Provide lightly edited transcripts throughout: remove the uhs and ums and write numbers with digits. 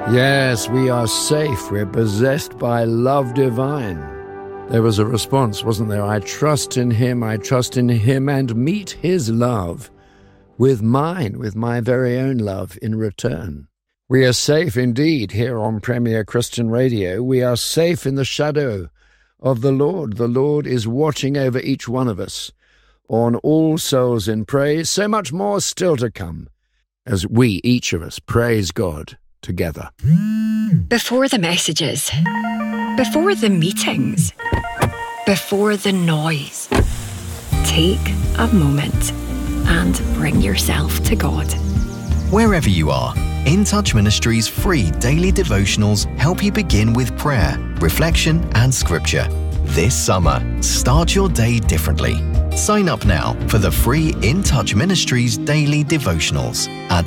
Yes, we are safe. We're possessed by love divine. There was a response, wasn't there? I trust in him and meet his love with my very own love in return. We are safe indeed here on Premier Christian Radio. We are safe in the shadow of the Lord. The Lord is watching over each one of us on All Souls in Praise. So much more still to come as we, each of us, praise God together. Before the messages, before the meetings, before the noise, take a moment and bring yourself to God. Wherever you are, In Touch Ministries' free daily devotionals help you begin with prayer, reflection, and scripture. This summer, start your day differently. Sign up now for the free In Touch Ministries daily devotionals at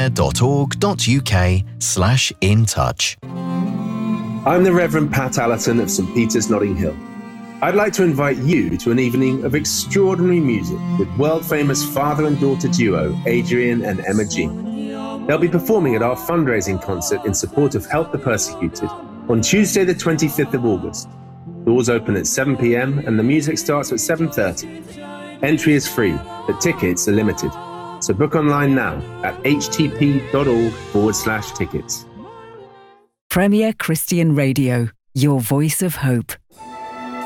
premier.org.uk/intouch. I'm the Reverend Pat Allerton of St Peter's, Notting Hill. I'd like to invite you to an evening of extraordinary music with world-famous father and daughter duo Adrian and Emma Jean. They'll be performing at our fundraising concert in support of Help the Persecuted on Tuesday the 25th of August. Doors open at 7 p.m. and the music starts at 7:30. Entry is free, but tickets are limited. So book online now at htp.org/tickets. Premier Christian Radio, your voice of hope.